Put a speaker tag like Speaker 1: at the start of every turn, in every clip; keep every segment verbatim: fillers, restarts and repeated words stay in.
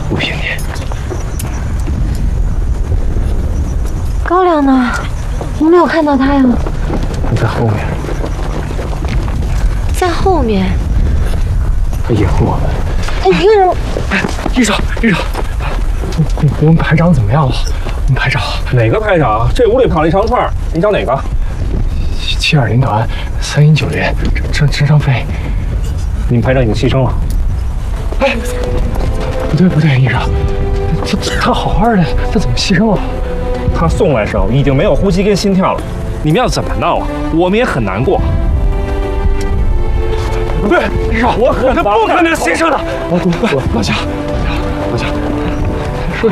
Speaker 1: 不骗你。
Speaker 2: 高粱呢？我没有看到他呀。
Speaker 1: 你在后面。
Speaker 2: 在后面。
Speaker 1: 他掩护我们。
Speaker 2: 他一个人。
Speaker 1: 哎，医生，医生，我我们排长怎么样了？我们排长
Speaker 3: 哪个排长？这屋里跑了一长串，你找哪个？
Speaker 1: 七二零团三一九连郑郑尚飞。
Speaker 3: 你们排长已经牺牲了。
Speaker 1: 哎，不对不对，医生，他他好好的，他怎么牺牲了？
Speaker 3: 他送来时候已经没有呼吸跟心跳了。你们要怎么闹啊？我们也很难过。
Speaker 1: 不对，医生，
Speaker 3: 我可
Speaker 1: 他不可能牺牲的。老老老蒋，老蒋，说。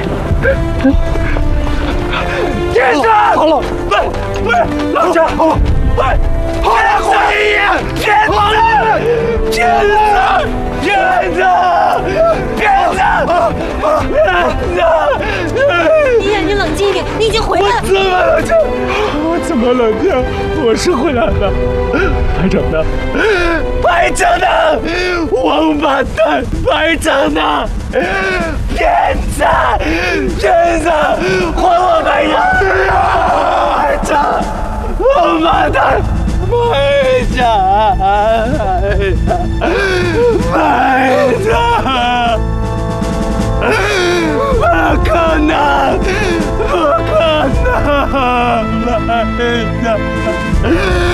Speaker 4: 天生！
Speaker 1: 好了，
Speaker 4: 喂喂，老蒋，喂，快来回应！天子，天子，天子，天子，天子！
Speaker 2: 你眼睛冷静一点，你已经回来了。
Speaker 4: 我怎么冷静？我怎么冷静？我是回来了。排长呢？排长呢？王八蛋！排长呢？天子，天子，还我排长！排长，王八蛋！排长，排长，不可能，不可能，排长！